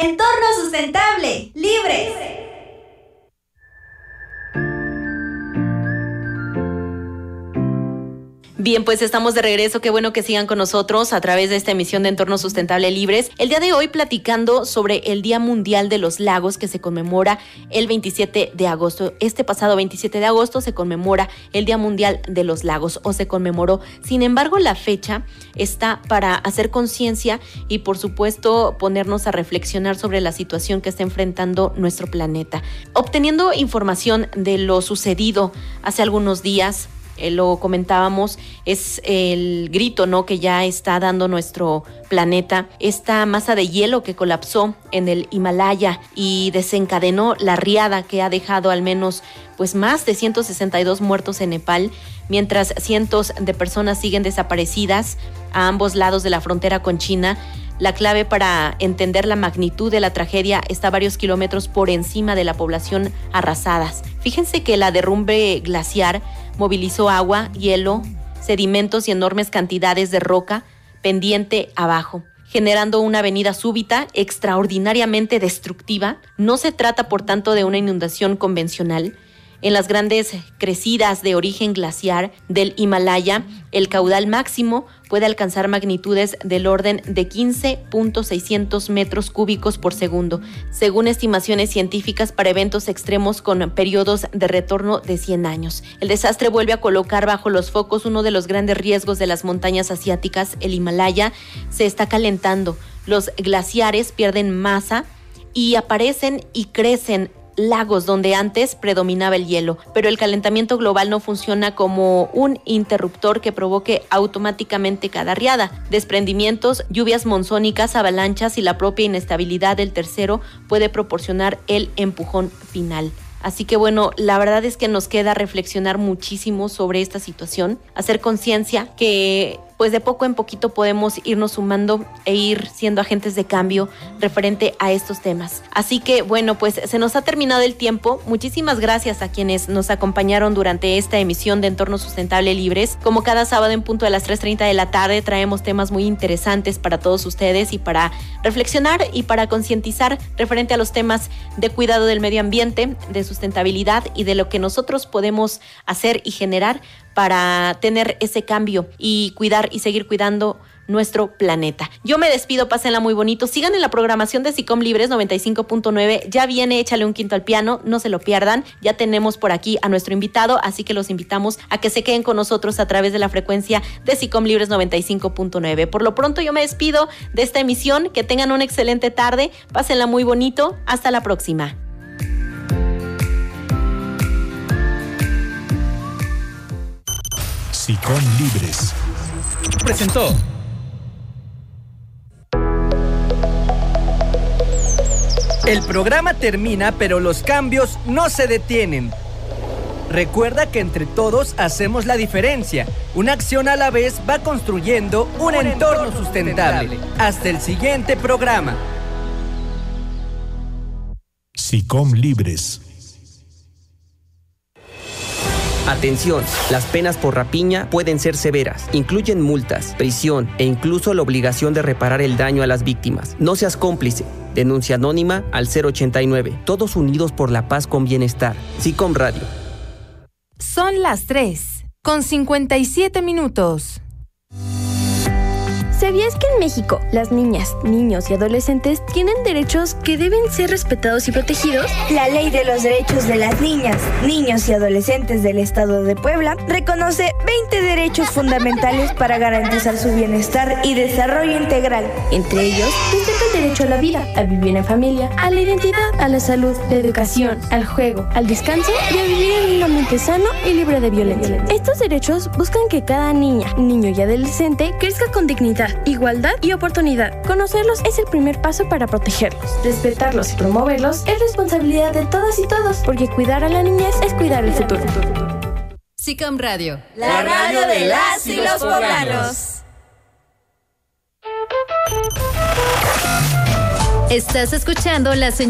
Entorno sustentable, libres. Bien, pues estamos de regreso. Qué bueno que sigan con nosotros a través de esta emisión de Entorno Sustentable Libres. El día de hoy platicando sobre el Día Mundial de los Lagos que se conmemora el 27 de agosto. Este pasado 27 de agosto se conmemora el Día Mundial de los Lagos o se conmemoró. Sin embargo, la fecha está para hacer conciencia y por supuesto ponernos a reflexionar sobre la situación que está enfrentando nuestro planeta. Obteniendo información de lo sucedido hace algunos días, lo comentábamos, es el grito, ¿no?, que ya está dando nuestro planeta. Esta masa de hielo que colapsó en el Himalaya y desencadenó la riada que ha dejado al menos más de 162 muertos en Nepal, mientras cientos de personas siguen desaparecidas a ambos lados de la frontera con China. La clave para entender la magnitud de la tragedia está varios kilómetros por encima de la población arrasadas. Fíjense que la derrumbe glaciar movilizó agua, hielo, sedimentos y enormes cantidades de roca pendiente abajo, generando una avenida súbita extraordinariamente destructiva. No se trata, por tanto, de una inundación convencional. En las grandes crecidas de origen glaciar del Himalaya, el caudal máximo puede alcanzar magnitudes del orden de 15.600 metros cúbicos por segundo, según estimaciones científicas para eventos extremos con periodos de retorno de 100 años. El desastre vuelve a colocar bajo los focos uno de los grandes riesgos de las montañas asiáticas. El Himalaya se está calentando, los glaciares pierden masa y aparecen y crecen lagos donde antes predominaba el hielo, pero el calentamiento global no funciona como un interruptor que provoque automáticamente cada riada. Desprendimientos, lluvias monzónicas, avalanchas y la propia inestabilidad del tercero puede proporcionar el empujón final. Así que la verdad es que nos queda reflexionar muchísimo sobre esta situación, hacer conciencia que de poco en poquito podemos irnos sumando e ir siendo agentes de cambio referente a estos temas. Así que se nos ha terminado el tiempo. Muchísimas gracias a quienes nos acompañaron durante esta emisión de Entorno Sustentable Libres. Como cada sábado en punto de las 3:30 de la tarde traemos temas muy interesantes para todos ustedes y para reflexionar y para concientizar referente a los temas de cuidado del medio ambiente, de sustentabilidad y de lo que nosotros podemos hacer y generar para tener ese cambio y cuidar y seguir cuidando nuestro planeta. Yo me despido, pásenla muy bonito. Sigan en la programación de SICOM Libres 95.9. Ya viene Échale un Quinto al Piano, no se lo pierdan. Ya tenemos por aquí a nuestro invitado, así que los invitamos a que se queden con nosotros a través de la frecuencia de SICOM Libres 95.9. Por lo pronto yo me despido de esta emisión. Que tengan una excelente tarde. Pásenla muy bonito. Hasta la próxima. SICOM Libres presentó. El programa termina, pero los cambios no se detienen. Recuerda que entre todos hacemos la diferencia. Una acción a la vez va construyendo un entorno sustentable. Hasta el siguiente programa. SICOM Libres. Atención, las penas por rapiña pueden ser severas. Incluyen multas, prisión e incluso la obligación de reparar el daño a las víctimas. No seas cómplice. Denuncia anónima al 089. Todos unidos por la paz con bienestar. SICOM Radio. Son las 3:57. ¿Sabías que en México las niñas, niños y adolescentes tienen derechos que deben ser respetados y protegidos? La Ley de los Derechos de las Niñas, Niños y Adolescentes del Estado de Puebla reconoce 20 derechos fundamentales para garantizar su bienestar y desarrollo integral. Entre ellos, destaca el derecho a la vida, a vivir en familia, a la identidad, a la salud, la educación, al juego, al descanso y a vivir en un ambiente sano y libre de violencia. Estos derechos buscan que cada niña, niño y adolescente crezca con dignidad, igualdad y oportunidad. Conocerlos es el primer paso para protegerlos. Respetarlos y promoverlos es responsabilidad de todas y todos, porque cuidar a la niñez es cuidar el futuro. SICOM Radio, la radio de las y los poblanos. Estás escuchando la señal